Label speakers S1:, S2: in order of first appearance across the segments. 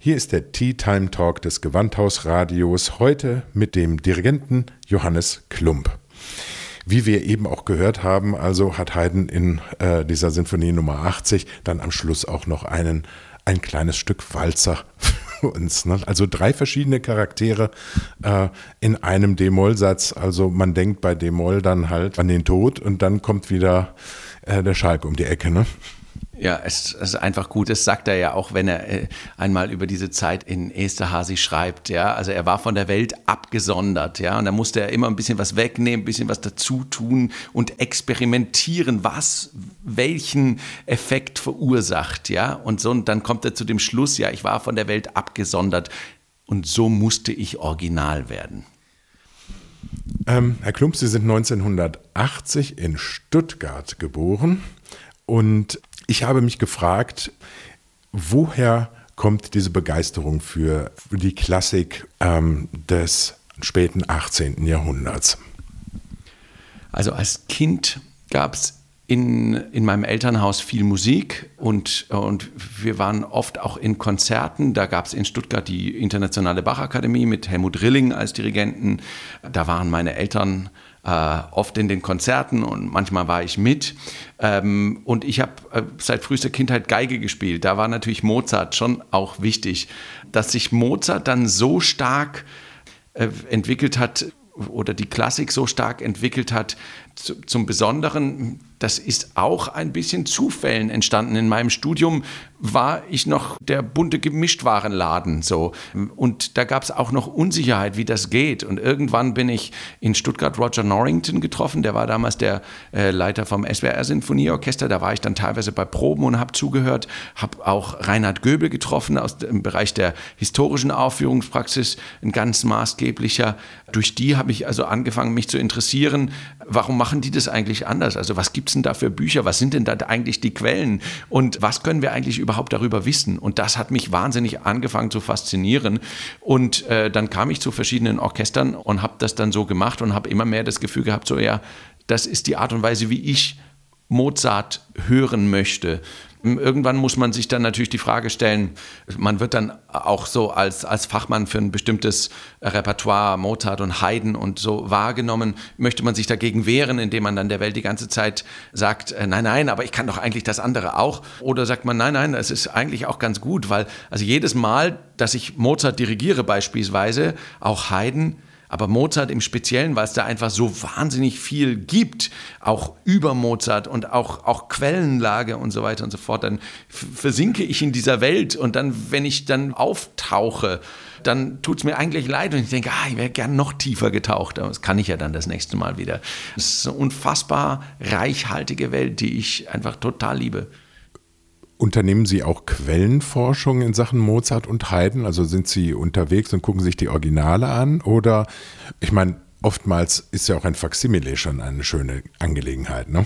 S1: Hier ist der Tea Time Talk des Gewandhausradios, heute mit dem Dirigenten Johannes Klumpp. Wie wir eben auch gehört haben, also hat Haydn in dieser Sinfonie Nummer 80 dann am Schluss auch noch ein kleines Stück Walzer für uns. Ne? Also 3 verschiedene Charaktere in einem D-Moll-Satz. Also man denkt bei D-Moll dann halt an den Tod und dann kommt wieder der Schalk um die Ecke, ne?
S2: Ja, es ist einfach gut. Das sagt er ja auch, wenn er einmal über diese Zeit in Esterházy schreibt. Ja, also er war von der Welt abgesondert. Ja, und da musste er immer ein bisschen was wegnehmen, ein bisschen was dazu tun und experimentieren, was welchen Effekt verursacht. Ja, und dann kommt er zu dem Schluss: Ja, ich war von der Welt abgesondert und so musste ich original werden.
S1: Herr Klumpp, Sie sind 1980 in Stuttgart geboren und ich habe mich gefragt, woher kommt diese Begeisterung für die Klassik des späten 18. Jahrhunderts?
S2: Also als Kind gab es in meinem Elternhaus viel Musik und wir waren oft auch in Konzerten. Da gab es in Stuttgart die Internationale Bachakademie mit Helmut Rilling als Dirigenten. Da waren meine Eltern oft in den Konzerten und manchmal war ich mit. Und ich habe seit frühester Kindheit Geige gespielt. Da war natürlich Mozart schon auch wichtig. Dass sich Mozart dann so stark entwickelt hat oder die Klassik so stark entwickelt hat, zum Besonderen, das ist auch ein bisschen Zufällen entstanden. In meinem Studium war ich noch der bunte Gemischtwarenladen so. Und da gab es auch noch Unsicherheit, wie das geht. Und irgendwann bin ich in Stuttgart Roger Norrington getroffen. Der war damals der Leiter vom SWR-Sinfonieorchester. Da war ich dann teilweise bei Proben und habe zugehört. Habe auch Reinhard Göbel getroffen aus dem Bereich der historischen Aufführungspraxis. Ein ganz maßgeblicher. Durch die habe ich also angefangen, mich zu interessieren. Warum machen die das eigentlich anders? Also was gibt es denn da für Bücher? Was sind denn da eigentlich die Quellen? Und was können wir eigentlich überhaupt darüber wissen? Und das hat mich wahnsinnig angefangen zu faszinieren. Und dann kam ich zu verschiedenen Orchestern und habe das dann so gemacht und habe immer mehr das Gefühl gehabt, so ja, das ist die Art und Weise, wie ich Mozart hören möchte. Irgendwann muss man sich dann natürlich die Frage stellen, man wird dann auch so als Fachmann für ein bestimmtes Repertoire, Mozart und Haydn und so wahrgenommen, möchte man sich dagegen wehren, indem man dann der Welt die ganze Zeit sagt, nein, aber ich kann doch eigentlich das andere auch. Oder sagt man, nein, es ist eigentlich auch ganz gut, weil also jedes Mal, dass ich Mozart dirigiere beispielsweise, auch Haydn, aber Mozart im Speziellen, weil es da einfach so wahnsinnig viel gibt, auch über Mozart und auch Quellenlage und so weiter und so fort, dann versinke ich in dieser Welt und dann, wenn ich dann auftauche, dann tut es mir eigentlich leid und ich denke, ich wäre gern noch tiefer getaucht, aber das kann ich ja dann das nächste Mal wieder. Es ist eine unfassbar reichhaltige Welt, die ich einfach total liebe.
S1: Unternehmen Sie auch Quellenforschung in Sachen Mozart und Haydn? Also sind Sie unterwegs und gucken sich die Originale an? Oder, ich meine, oftmals ist ja auch ein Faksimile schon eine schöne Angelegenheit, ne?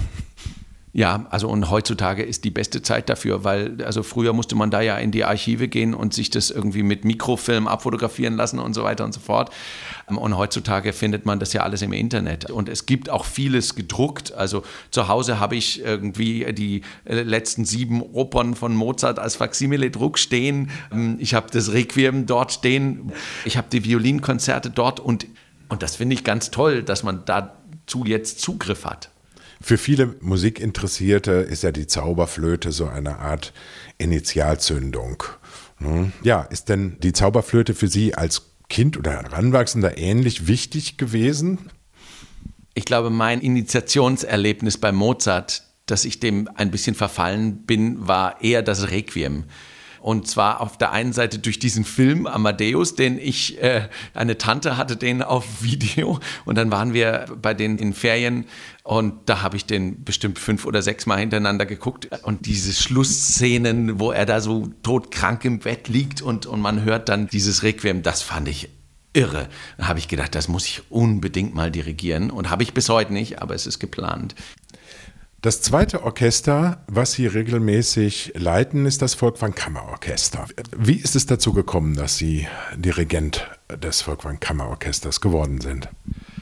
S2: Ja, also und heutzutage ist die beste Zeit dafür, weil also früher musste man da ja in die Archive gehen und sich das irgendwie mit Mikrofilm abfotografieren lassen und so weiter und so fort. Und heutzutage findet man das ja alles im Internet. Und es gibt auch vieles gedruckt. Also zu Hause habe ich irgendwie die letzten 7 Opern von Mozart als Faksimile-Druck stehen. Ich habe das Requiem dort stehen. Ich habe die Violinkonzerte dort. Und das finde ich ganz toll, dass man dazu jetzt Zugriff hat.
S1: Für viele Musikinteressierte ist ja die Zauberflöte so eine Art Initialzündung. Ja, ist denn die Zauberflöte für Sie als Kind oder Heranwachsender ähnlich wichtig gewesen?
S2: Ich glaube, mein Initiationserlebnis bei Mozart, dass ich dem ein bisschen verfallen bin, war eher das Requiem. Und zwar auf der einen Seite durch diesen Film Amadeus, den ich, eine Tante hatte den auf Video und dann waren wir bei denen in Ferien und da habe ich den bestimmt 5 oder 6 Mal hintereinander geguckt und diese Schlussszenen, wo er da so todkrank im Bett liegt und man hört dann dieses Requiem, das fand ich irre. Da habe ich gedacht, das muss ich unbedingt mal dirigieren und habe ich bis heute nicht, aber es ist geplant.
S1: Das zweite Orchester, was Sie regelmäßig leiten, ist das Folkwang Kammerorchester. Wie ist es dazu gekommen, dass Sie Dirigent des Folkwang Kammerorchesters geworden sind?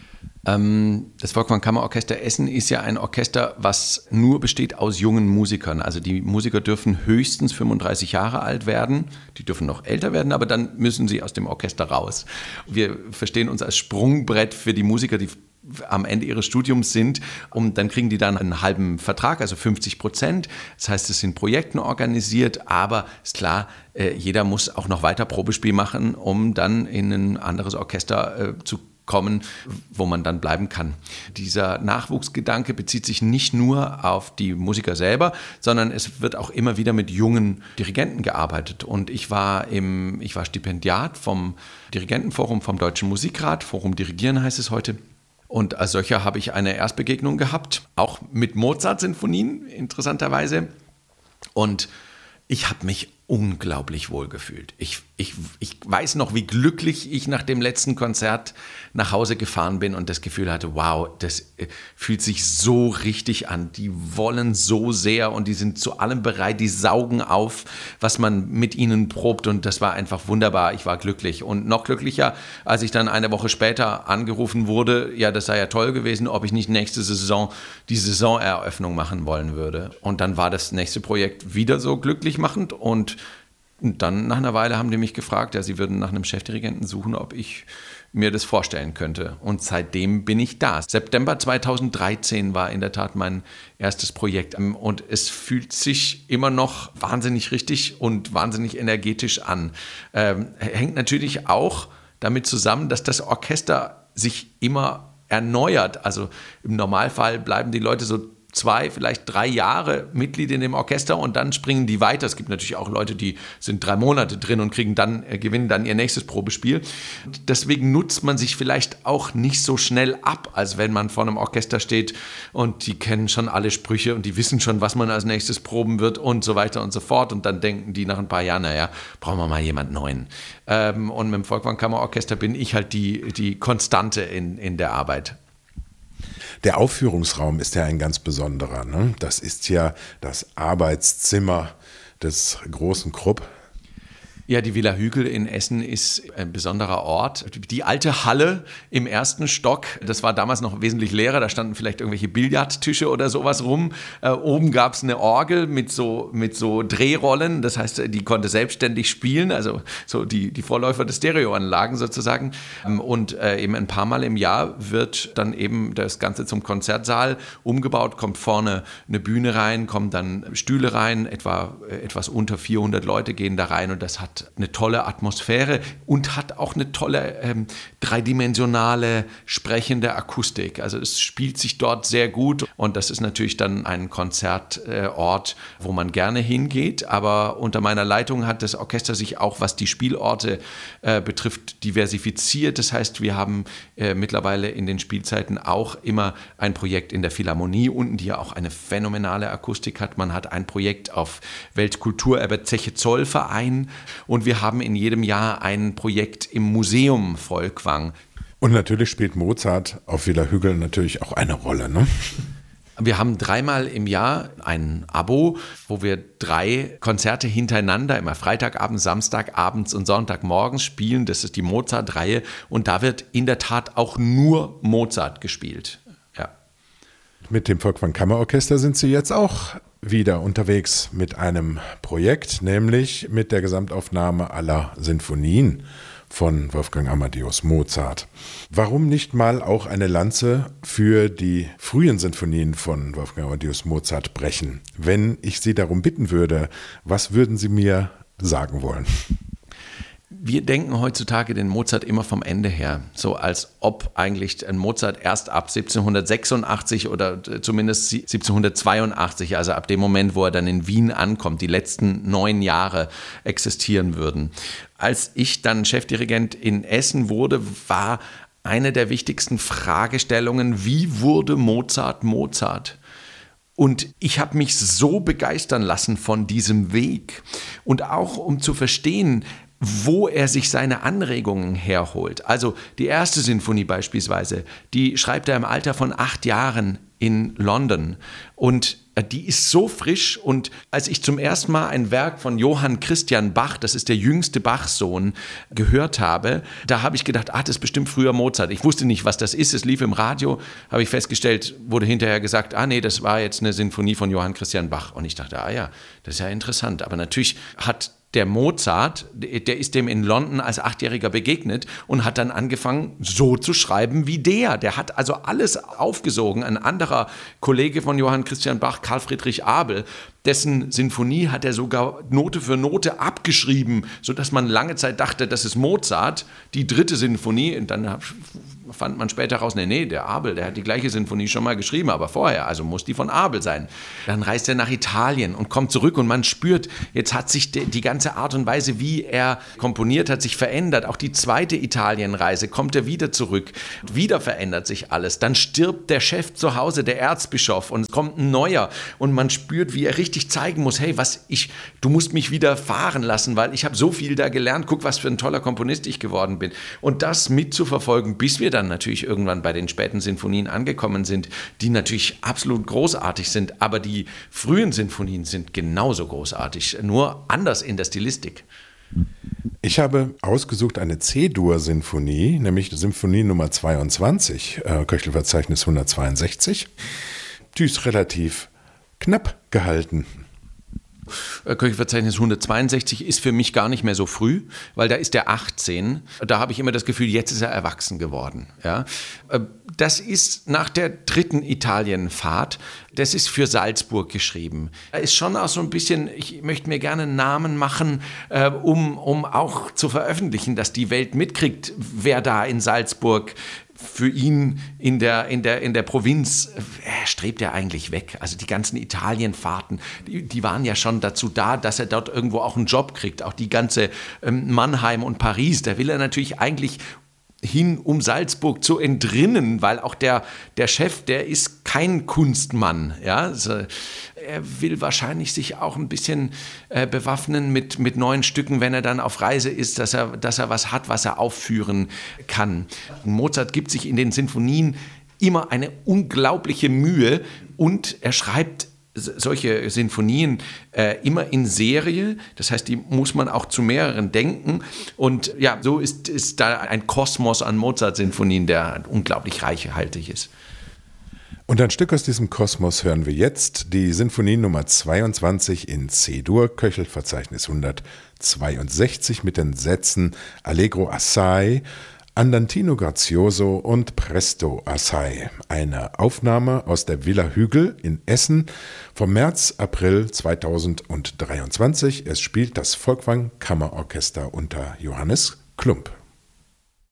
S2: Das Wolfgang Kammerorchester Essen ist ja ein Orchester, was nur besteht aus jungen Musikern. Also die Musiker dürfen höchstens 35 Jahre alt werden. Die dürfen noch älter werden, aber dann müssen sie aus dem Orchester raus. Wir verstehen uns als Sprungbrett für die Musiker, die am Ende ihres Studiums sind, und dann kriegen die dann einen halben Vertrag, also 50%. Das heißt, es sind Projekten organisiert, aber ist klar, jeder muss auch noch weiter Probespiel machen, um dann in ein anderes Orchester zu kommen, wo man dann bleiben kann. Dieser Nachwuchsgedanke bezieht sich nicht nur auf die Musiker selber, sondern es wird auch immer wieder mit jungen Dirigenten gearbeitet. Und ich war Stipendiat vom Dirigentenforum vom Deutschen Musikrat, Forum Dirigieren heißt es heute. Und als solcher habe ich eine Erstbegegnung gehabt, auch mit Mozart-Sinfonien, interessanterweise. Und ich habe mich unglaublich wohl gefühlt. Ich weiß noch, wie glücklich ich nach dem letzten Konzert nach Hause gefahren bin und das Gefühl hatte, wow, das fühlt sich so richtig an. Die wollen so sehr und die sind zu allem bereit, die saugen auf, was man mit ihnen probt, und das war einfach wunderbar. Ich war glücklich und noch glücklicher, als ich dann eine Woche später angerufen wurde, ja, das sei ja toll gewesen, ob ich nicht nächste Saison die Saisoneröffnung machen wollen würde. Und dann war das nächste Projekt wieder so glücklich machend, und dann nach einer Weile haben die mich gefragt, ja, sie würden nach einem Chefdirigenten suchen, ob ich mir das vorstellen könnte. Und seitdem bin ich da. September 2013 war in der Tat mein erstes Projekt. Und es fühlt sich immer noch wahnsinnig richtig und wahnsinnig energetisch an. Hängt natürlich auch damit zusammen, dass das Orchester sich immer erneuert. Also im Normalfall bleiben die Leute so 2, vielleicht 3 Jahre Mitglied in dem Orchester und dann springen die weiter. Es gibt natürlich auch Leute, die sind 3 Monate drin und gewinnen dann ihr nächstes Probespiel. Und deswegen nutzt man sich vielleicht auch nicht so schnell ab, als wenn man vor einem Orchester steht und die kennen schon alle Sprüche und die wissen schon, was man als nächstes proben wird und so weiter und so fort. Und dann denken die nach ein paar Jahren, naja, brauchen wir mal jemand Neuen. Und mit dem Wolfgang Kammerorchester bin ich halt die Konstante in der Arbeit.
S1: Der Aufführungsraum ist ja ein ganz besonderer, ne? Das ist ja das Arbeitszimmer des großen Krupp.
S2: Ja, die Villa Hügel in Essen ist ein besonderer Ort. Die alte Halle im ersten Stock, das war damals noch wesentlich leerer, da standen vielleicht irgendwelche Billardtische oder sowas rum. Oben gab es eine Orgel mit so Drehrollen, das heißt, die konnte selbstständig spielen, also so die Vorläufer der Stereoanlagen sozusagen. Und eben ein paar Mal im Jahr wird dann eben das Ganze zum Konzertsaal umgebaut, kommt vorne eine Bühne rein, kommen dann Stühle rein, etwas unter 400 Leute gehen da rein, und das hat eine tolle Atmosphäre und hat auch eine tolle dreidimensionale sprechende Akustik. Also es spielt sich dort sehr gut, und das ist natürlich dann ein Konzertort, wo man gerne hingeht. Aber unter meiner Leitung hat das Orchester sich auch, was die Spielorte betrifft, diversifiziert. Das heißt, wir haben mittlerweile in den Spielzeiten auch immer ein Projekt in der Philharmonie unten, die ja auch eine phänomenale Akustik hat. Man hat ein Projekt auf Weltkulturerbe Zeche Zollverein. Und wir haben in jedem Jahr ein Projekt im Museum Folkwang.
S1: Und natürlich spielt Mozart auf Villa Hügel natürlich auch eine Rolle, ne?
S2: Wir haben 3-mal im Jahr ein Abo, wo wir 3 Konzerte hintereinander, immer Freitagabends, Samstagabends und Sonntagmorgens spielen. Das ist die Mozart-Reihe, und da wird in der Tat auch nur Mozart gespielt. Ja.
S1: Mit dem Wolfgang Kammerorchester sind Sie jetzt auch wieder unterwegs mit einem Projekt, nämlich mit der Gesamtaufnahme aller Sinfonien von Wolfgang Amadeus Mozart. Warum nicht mal auch eine Lanze für die frühen Sinfonien von Wolfgang Amadeus Mozart brechen? Wenn ich Sie darum bitten würde, was würden Sie mir sagen wollen?
S2: Wir denken heutzutage den Mozart immer vom Ende her, so als ob eigentlich ein Mozart erst ab 1786 oder zumindest 1782, also ab dem Moment, wo er dann in Wien ankommt, die letzten 9 Jahre existieren würden. Als ich dann Chefdirigent in Essen wurde, war eine der wichtigsten Fragestellungen, wie wurde Mozart Mozart? Und ich habe mich so begeistern lassen von diesem Weg, und auch um zu verstehen, wo er sich seine Anregungen herholt. Also die erste Sinfonie beispielsweise, die schreibt er im Alter von 8 Jahren in London. Und die ist so frisch. Und als ich zum ersten Mal ein Werk von Johann Christian Bach, das ist der jüngste Bach-Sohn, gehört habe, da habe ich gedacht, das ist bestimmt früher Mozart. Ich wusste nicht, was das ist. Es lief im Radio, habe ich festgestellt, wurde hinterher gesagt, nee, das war jetzt eine Sinfonie von Johann Christian Bach. Und ich dachte, ja, das ist ja interessant. Aber natürlich hat der Mozart, der ist dem in London als 8-Jähriger begegnet und hat dann angefangen, so zu schreiben wie der. Der hat also alles aufgesogen. Ein anderer Kollege von Johann Christian Bach, Karl Friedrich Abel, dessen Sinfonie hat er sogar Note für Note abgeschrieben, sodass man lange Zeit dachte, das ist Mozart, die 3. Sinfonie. Und dann fand man später raus, nee, der Abel, der hat die gleiche Sinfonie schon mal geschrieben, aber vorher, also muss die von Abel sein. Dann reist er nach Italien und kommt zurück und man spürt, jetzt hat sich die ganze Art und Weise, wie er komponiert hat, sich verändert. Auch die 2. Italienreise kommt er wieder zurück. Wieder verändert sich alles. Dann stirbt der Chef zu Hause, der Erzbischof, und es kommt ein neuer und man spürt, wie er richtig zeigen muss, hey, du musst mich wieder fahren lassen, weil ich habe so viel da gelernt, guck, was für ein toller Komponist ich geworden bin. Und das mitzuverfolgen, bis wir dann natürlich irgendwann bei den späten Sinfonien angekommen sind, die natürlich absolut großartig sind, aber die frühen Sinfonien sind genauso großartig, nur anders in der Stilistik.
S1: Ich habe ausgesucht eine C-Dur-Sinfonie, nämlich Sinfonie Nummer 22, Köchelverzeichnis 162. Die ist relativ knapp gehalten.
S2: Köchelverzeichnis 162 ist für mich gar nicht mehr so früh, weil da ist der 18. Da habe ich immer das Gefühl, jetzt ist er erwachsen geworden. Ja? Das ist nach der 3. Italienfahrt, das ist für Salzburg geschrieben. Da ist schon auch so ein bisschen, ich möchte mir gerne einen Namen machen, um auch zu veröffentlichen, dass die Welt mitkriegt, wer da in Salzburg für ihn in der Provinz strebt er eigentlich weg. Also die ganzen Italienfahrten, die waren ja schon dazu da, dass er dort irgendwo auch einen Job kriegt. Auch die ganze Mannheim und Paris, da will er natürlich eigentlich hin, um Salzburg zu entrinnen, weil auch der Chef, der ist kein Kunstmann. Ja? Also er will wahrscheinlich sich auch ein bisschen bewaffnen mit neuen Stücken, wenn er dann auf Reise ist, dass er was hat, was er aufführen kann. Mozart gibt sich in den Sinfonien immer eine unglaubliche Mühe und er schreibt solche Sinfonien immer in Serie, das heißt, die muss man auch zu mehreren denken und ja, so ist da ein Kosmos an Mozart-Sinfonien, der unglaublich reichhaltig ist.
S1: Und ein Stück aus diesem Kosmos hören wir jetzt, die Sinfonie Nummer 22 in C-Dur, Köchelverzeichnis 162 mit den Sätzen Allegro assai, Andantino grazioso und Presto assai. Eine Aufnahme aus der Villa Hügel in Essen vom März-April 2023. Es spielt das Folkwang Kammerorchester unter Johannes Klump.